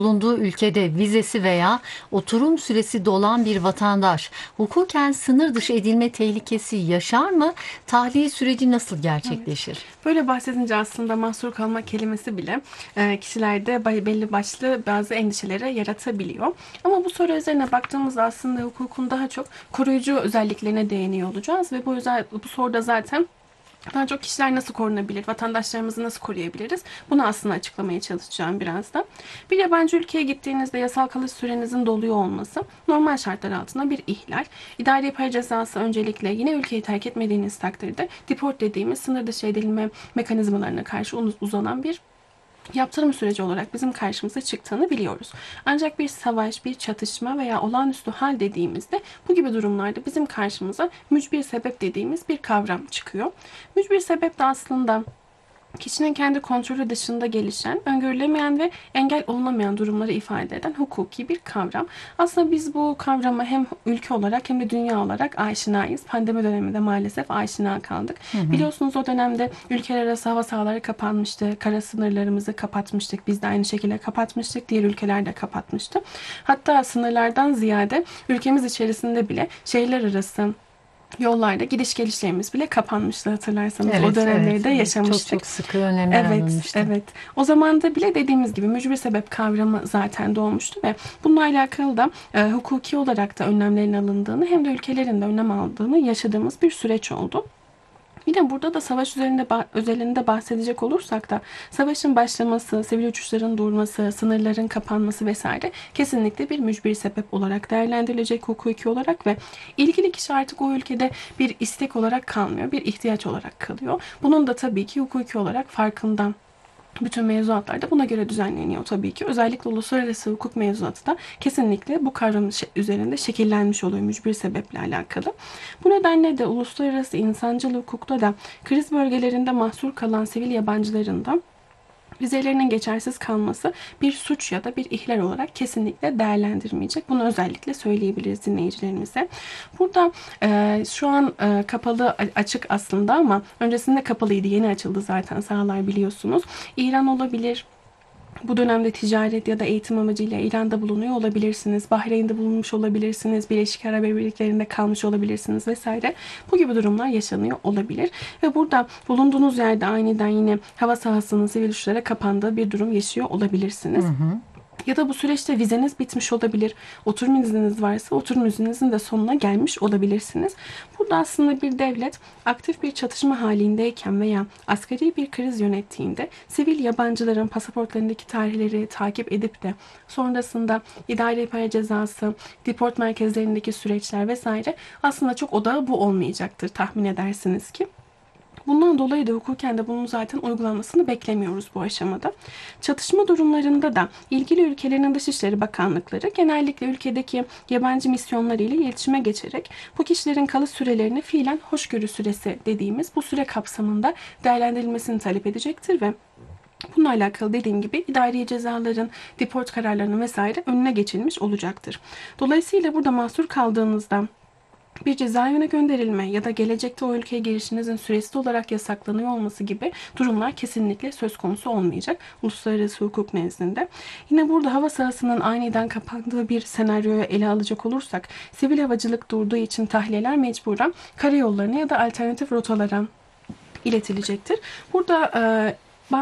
bulunduğu ülkede vizesi veya oturum süresi dolan bir vatandaş hukuken sınır dışı edilme tehlikesi yaşar mı? Tahliye süreci nasıl Evet. gerçekleşir? Böyle bahsedince aslında mahsur kalma kelimesi bile kişilerde belli başlı bazı endişelere yaratabiliyor. Ama bu soru üzerine baktığımızda aslında hukukun daha çok koruyucu özelliklerine değiniyor olacağız ve bu soruda zaten daha çok kişiler nasıl korunabilir, vatandaşlarımızı nasıl koruyabiliriz? Bunu aslında açıklamaya çalışacağım biraz da. Bir yabancı ülkeye gittiğinizde yasal kalış sürenizin doluyor olması normal şartlar altında bir ihlal. İdari para cezası öncelikle yine ülkeyi terk etmediğiniz takdirde deport dediğimiz sınır dışı edilme mekanizmalarına karşı uzanan bir yaptırım süreci olarak bizim karşımıza çıktığını biliyoruz. Ancak bir savaş, bir çatışma veya olağanüstü hal dediğimizde bu gibi durumlarda bizim karşımıza mücbir sebep dediğimiz bir kavram çıkıyor. Mücbir sebep de aslında kişinin kendi kontrolü dışında gelişen, öngörülemeyen ve engel olunamayan durumları ifade eden hukuki bir kavram. Aslında biz bu kavrama hem ülke olarak hem de dünya olarak aşinayız. Pandemi döneminde maalesef aşina kaldık. Hı hı. Biliyorsunuz o dönemde ülkeler arası hava sahaları kapanmıştı. Kara sınırlarımızı kapatmıştık. Biz de aynı şekilde kapatmıştık. Diğer ülkeler de kapatmıştı. Hatta sınırlardan ziyade ülkemiz içerisinde bile şehirler arası yollarda gidiş gelişlerimiz bile kapanmıştı hatırlarsanız. O Evet, dönemleri evet, de evet. Çok yaşamıştık. çok sıkı önlemler Evet, alınmıştı. evet. O zaman da bile dediğimiz gibi mücbir sebep kavramı zaten doğmuştu ve bununla alakalı da hukuki olarak da önlemlerin alındığını hem de ülkelerin de önlem aldığını yaşadığımız bir süreç oldu. Bir de burada da savaş özelinde bahsedecek olursak da savaşın başlaması, sivil uçuşların durması, sınırların kapanması vesaire kesinlikle bir mücbir sebep olarak değerlendirilecek hukuki olarak ve ilgili kişi artık o ülkede bir istek olarak kalmıyor, bir ihtiyaç olarak kalıyor. Bunun da tabii ki hukuki olarak farkından bütün mevzuatlar da buna göre düzenleniyor tabii ki. Özellikle uluslararası hukuk mevzuatı da kesinlikle bu kavram üzerinde şekillenmiş oluyor mücbir sebeple alakalı. Bu nedenle de uluslararası insancıl hukukta da kriz bölgelerinde mahsur kalan sivil yabancıların da vizelerinin geçersiz kalması bir suç ya da bir ihlal olarak kesinlikle değerlendirmeyecek. Bunu özellikle söyleyebiliriz dinleyicilerimize. Burada şu an kapalı açık aslında ama öncesinde kapalıydı. Yeni açıldı zaten sahalar biliyorsunuz. İran olabilir. Bu dönemde ticaret ya da eğitim amacıyla İran'da bulunuyor olabilirsiniz. Bahreyn'de bulunmuş olabilirsiniz. Birleşik Arap Emirlikleri'nde kalmış olabilirsiniz vesaire. Bu gibi durumlar yaşanıyor olabilir. Ve burada bulunduğunuz yerde aniden yine hava sahasının sivil uçuşlara kapandığı bir durum yaşıyor Hı olabilirsiniz. hı. Ya da bu süreçte vizeniz bitmiş olabilir. Oturum izniniz varsa oturum izninizin de sonuna gelmiş olabilirsiniz. Burada aslında bir devlet aktif bir çatışma halindeyken veya asgari bir kriz yönettiğinde sivil yabancıların pasaportlarındaki tarihleri takip edip de sonrasında idari para cezası, deport merkezlerindeki süreçler vesaire aslında çok odağı bu olmayacaktır tahmin edersiniz ki. Bundan dolayı da hukuken de bunun zaten uygulanmasını beklemiyoruz bu aşamada. Çatışma durumlarında da ilgili ülkelerin Dışişleri Bakanlıkları genellikle ülkedeki yabancı misyonları ile iletişime geçerek bu kişilerin kalış sürelerini fiilen hoşgörü süresi dediğimiz bu süre kapsamında değerlendirilmesini talep edecektir ve bununla alakalı dediğim gibi idari cezaların, deport kararlarının vesaire önüne geçilmiş olacaktır. Dolayısıyla burada mahsur kaldığınızda bir cezaevine gönderilme ya da gelecekte o ülkeye girişinizin süresiz olarak yasaklanıyor olması gibi durumlar kesinlikle söz konusu olmayacak uluslararası hukuk nezdinde. Yine burada hava sahasının aniden kapandığı bir senaryoyu ele alacak olursak sivil havacılık durduğu için tahliyeler mecburen karayollarına ya da alternatif rotalara iletilecektir. Burada